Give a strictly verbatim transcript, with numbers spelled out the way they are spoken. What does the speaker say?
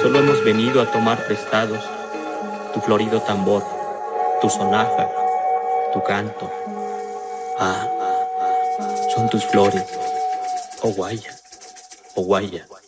Solo hemos venido a tomar prestados tu florido tambor, tu sonaja, tu canto. Ah, son tus flores, oh guaya, oh guaya.